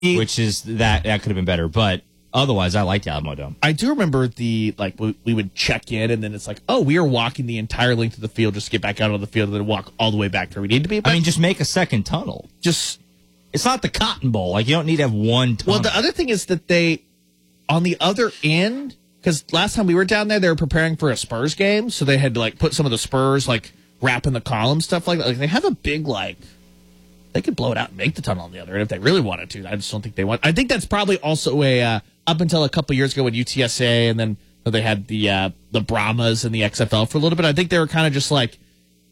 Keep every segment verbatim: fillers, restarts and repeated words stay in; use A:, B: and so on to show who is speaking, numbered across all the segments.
A: which is that that could have been better. But otherwise, I liked the Alamo Dome.
B: I do remember the, like, we, we would check in, and then it's like, oh, we are walking the entire length of the field just to get back out on the field and then walk all the way back to where we need to be. But
A: I mean, just make a second tunnel.
B: Just,
A: it's not the Cotton Bowl. Like, you don't need to have one tunnel.
B: Well, the other thing is that they, on the other end, because last time we were down there, they were preparing for a Spurs game, so they had to, like, put some of the Spurs, like, wrap in the column, stuff like that. Like, they have a big, like, they could blow it out and make the tunnel on the other end if they really wanted to. I just don't think they want. I think that's probably also a uh, up until a couple years ago when U T S A and then they had the uh, the Brahmas and the X F L for a little bit. I think they were kind of just like,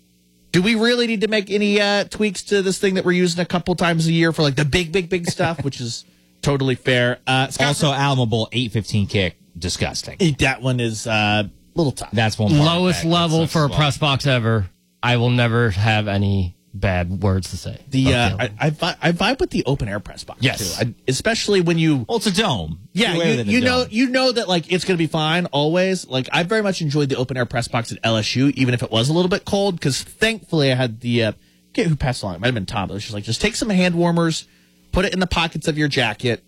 B: do we really need to make any uh, tweaks to this thing that we're using a couple times a year for like the big, big, big stuff, which is totally fair. Uh, Scott,
A: also, Alamo Bowl eight fifteen kick, disgusting.
B: That one is a uh, little tough.
A: That's one
C: lowest level for a press box ever. I will never have any bad words to say.
B: The uh, I, I, vi- I vibe with the open air press box.
C: Yes,
B: too. I, especially when you.
A: Well, it's a dome.
B: Yeah, you,
A: you,
B: you
A: dome.
B: know, you know that like it's going to be fine always. Like I very much enjoyed the open air press box at L S U, even if it was a little bit cold. Because thankfully, I had the uh, okay, who passed along. It might have been Tom. It was just like just take some hand warmers, put it in the pockets of your jacket.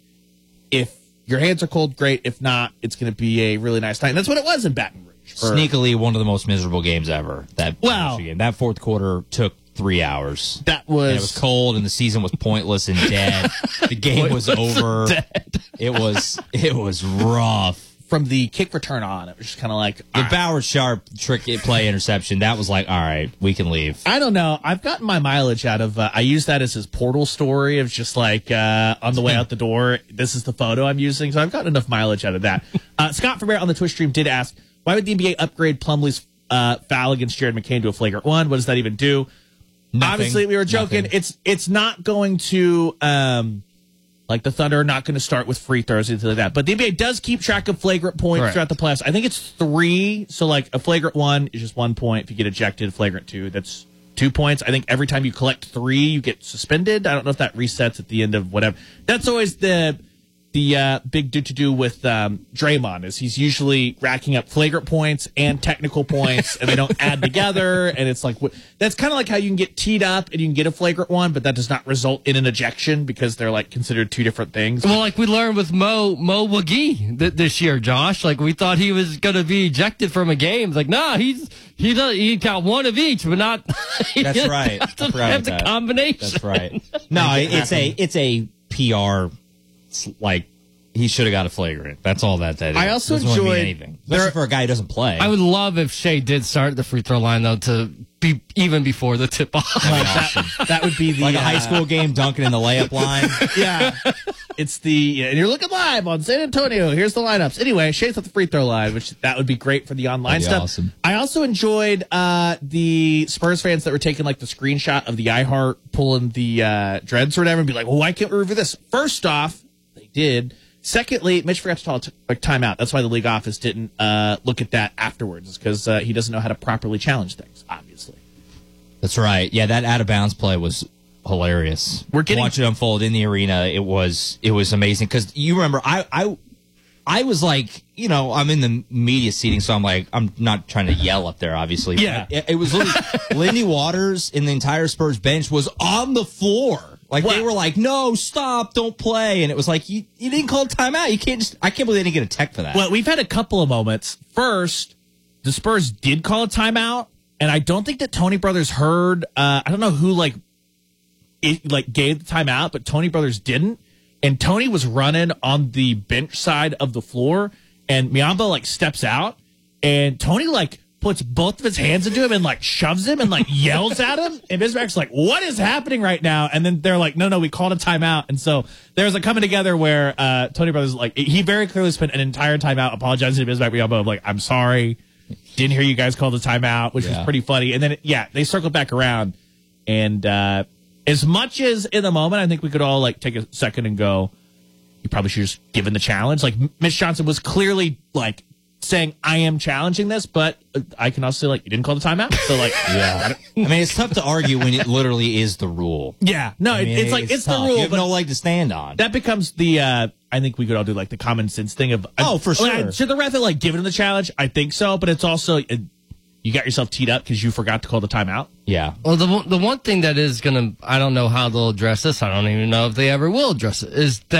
B: If your hands are cold, great. If not, it's going to be a really nice night. And that's what it was in Baton Rouge. Or,
A: Sneakily, one of the most miserable games ever. That
B: wow.
A: game. That fourth quarter took three hours.
B: That was
A: and it was cold, and the season was pointless and dead. The game was over. It was it was rough.
B: From the kick return on, it was just kind of like
A: the
B: right.
A: Bauer Sharp trick play interception. That was like, all right, we can leave.
B: I don't know. I've gotten my mileage out of. Uh, I use that as his portal story of just like uh, on the way out the door. This is the photo I'm using, so I've gotten enough mileage out of that. Uh, Scott Vermeer on the Twitch stream did ask, why would the N B A upgrade Plumlee's uh, foul against Jared McCain to a flagrant one? What does that even do?
A: Nothing.
B: Obviously, we were joking.
A: Nothing.
B: It's it's not going to um, like the Thunder are not going to start with free throws or anything like that. But the N B A does keep track of flagrant points
C: Correct.
B: throughout the playoffs. I think it's three. So like a flagrant one is just one point. If you get ejected, flagrant two, that's two points. I think every time you collect three, you get suspended. I don't know if that resets at the end of whatever. That's always the the uh, big do to do with um, Draymond is he's usually racking up flagrant points and technical points, and they don't add together. And it's like that's kind of like how you can get teed up and you can get a flagrant one, but that does not result in an ejection because they're like considered two different things.
C: Well, like we learned with Mo Mo McGee th- this year, Josh. Like we thought he was going to be ejected from a game. It's like, nah, he's he does he got one of each, but not.
A: That's right.
C: Doesn't have the
A: that.
C: combination.
A: That's right. No, it's a it's a P R. Like he should have got a flagrant. That's all that that is.
B: I also
A: doesn't really mean
B: enjoyed-
A: anything, especially for a guy who doesn't play.
C: I would love if Shea did start the free throw line though to be even before the tip off.
B: that, that would be the
A: like a
B: uh,
A: high school game, dunking in the layup line.
B: Yeah, it's the and you're looking live on San Antonio. Here's the lineups. Anyway, Shay's at the free throw line, which that would be great for the online
A: That'd be
B: stuff.
A: awesome.
B: I also enjoyed uh, the Spurs fans that were taking like the screenshot of the iHeart pulling the uh, dreads or whatever, and be like, "Well, why can't we review this?" First off, they did. Secondly, Mitch forgot to call t- a timeout. That's why the league office didn't uh, look at that afterwards, because uh, he doesn't know how to properly challenge things. Obviously,
A: That's right. Yeah, that out of bounds play was hilarious.
B: We're getting
A: watch it unfold in the arena. It was it was amazing because you remember I I I was like, you know, I'm in the media seating, so I'm like, I'm not trying to yell up there, obviously.
B: Yeah.
A: It, it was literally Lindy Waters and the entire Spurs bench was on the floor. Like,
B: What?
A: they were like, no, stop, don't play. And it was like, you, you didn't call a timeout. You can't just, I can't believe they didn't get a tech for that.
B: Well, we've had a couple of moments. First, the Spurs did call a timeout, and I don't think that Tony Brothers heard. Uh, I don't know who like it, like gave the timeout, but Tony Brothers didn't. And Tony was running on the bench side of the floor, and Miyamba like steps out, and Tony like puts both of his hands into him and like shoves him and like yells at him. And Bismack's like, "What is happening right now?" And then they're like, "No, no, we called a timeout." And so there's a coming together where uh, Tony Brothers like he very clearly spent an entire timeout apologizing to Bismack Miyamba. Like, "I'm sorry, didn't hear you guys call the timeout," which
A: Yeah.
B: was pretty funny. And then yeah, they circled back around, and uh, as much as in the moment, I think we could all like take a second and go, "You probably should have just given the challenge." Like Mitch Johnson was clearly like saying, "I am challenging this," but I can also say like, "You didn't call the timeout," so like,
A: yeah. I mean, it's tough to argue when it literally is the rule.
B: yeah, no,
A: I mean,
B: it, it's like it's, the
A: tough.
B: rule,
A: You have
B: but
A: no leg to stand on.
B: that becomes the. Uh, I think we could all do like the common sense thing of.
A: Oh, for
B: I mean,
A: sure.
B: should the ref have like given him the challenge? I think so, but it's also. It, you got yourself teed up because you forgot to call the timeout.
A: Yeah.
C: Well, the one- the one thing that is gonna, I don't know how they'll address this. I don't even know if they ever will address it. Is that